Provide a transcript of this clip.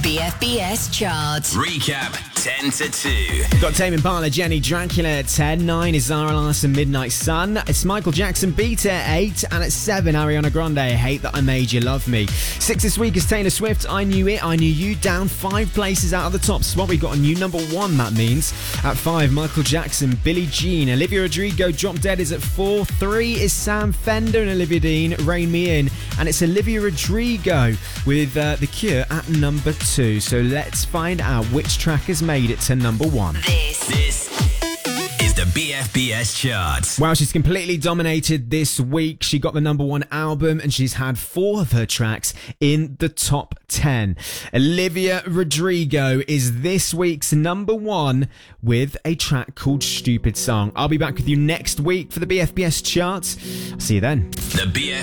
BFBS chart. Recap 10 to 2. Got Tame Impala, Jenny Dracula at 10. 9 is Zara Larsson, Midnight Sun. It's Michael Jackson, Beat It at 8. And at 7, Ariana Grande, Hate That I Made You Love Me. 6 this week is Taylor Swift, I Knew It, I Knew You. Down 5 places out of the top spot. We've got a new number 1, that means. At 5, Michael Jackson, Billie Jean. Olivia Rodrigo, Drop Dead is at 4. 3 is Sam Fender and Olivia Dean, Rein Me In. And it's Olivia Rodrigo with The Cure at number 2. So let's find out which track has made it to number 1. This is the BFBS chart. Well, she's completely dominated this week. She got the number 1 album and she's had 4 of her tracks in the top 10. Olivia Rodrigo is this week's number 1 with a track called Stupid Song. I'll be back with you next week for the BFBS charts. I'll see you then. The